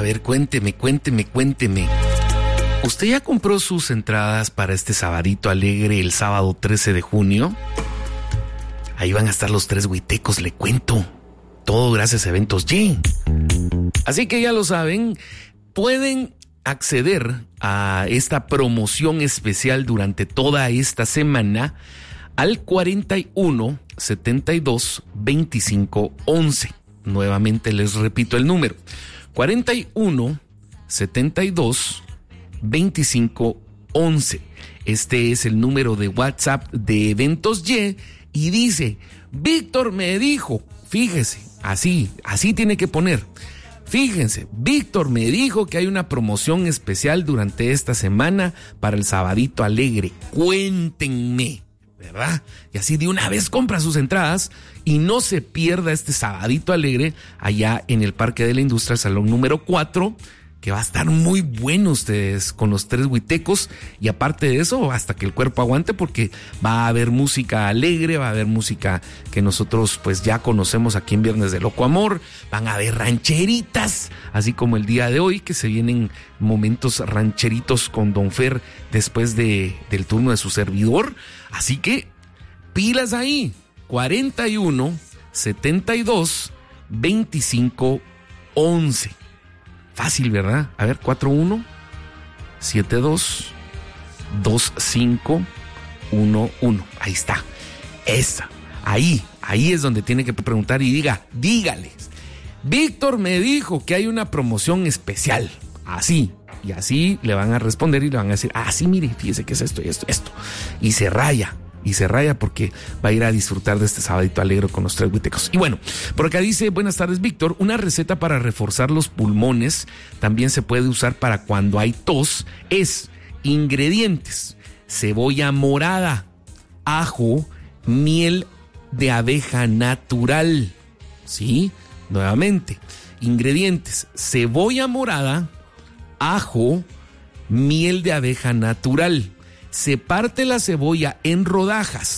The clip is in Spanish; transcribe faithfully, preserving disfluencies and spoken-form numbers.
ver, cuénteme, cuénteme, cuénteme. ¿Usted ya compró sus entradas para este sabadito alegre el sábado trece de junio? Ahí van a estar los tres huitecos, le cuento. Todo gracias a Eventos Y. Así que ya lo saben, pueden acceder a esta promoción especial durante toda esta semana al cuarenta y uno, setenta y dos, veinticinco, once. Nuevamente les repito el número. cuarenta y uno, setenta y dos, veinticinco, once. Este es el número de WhatsApp de Eventos Y y dice, Víctor me dijo, fíjese, así, así tiene que poner. Fíjense, Víctor me dijo que hay una promoción especial durante esta semana para el sabadito alegre. Cuéntenme, ¿verdad? Y así de una vez compra sus entradas y no se pierda este sabadito alegre allá en el Parque de la Industria, salón número cuatro, que va a estar muy bueno ustedes con los tres huitecos, y aparte de eso, hasta que el cuerpo aguante, porque va a haber música alegre, va a haber música que nosotros pues ya conocemos aquí en Viernes de Loco Amor, van a haber rancheritas, así como el día de hoy, que se vienen momentos rancheritos con Don Fer después de, del turno de su servidor, así que pilas ahí, cuarenta y uno, setenta y dos, veinticinco, once. Fácil, ¿verdad? A ver, cuatro uno, siete dos, dos cinco, uno uno. Ahí está. Esa. Ahí. Ahí es donde tiene que preguntar y diga, dígales. Víctor me dijo que hay una promoción especial. Así. Y así le van a responder y le van a decir, ah, sí, mire, fíjese que es esto y esto, esto. Y se raya. Y se raya porque va a ir a disfrutar de este sabadito alegre con los tres huitecos. Y bueno, por acá dice, buenas tardes, Víctor, una receta para reforzar los pulmones, también se puede usar para cuando hay tos, es ingredientes, cebolla morada, ajo, miel de abeja natural. ¿Sí? Nuevamente, ingredientes, cebolla morada, ajo, miel de abeja natural. Se parte la cebolla en rodajas,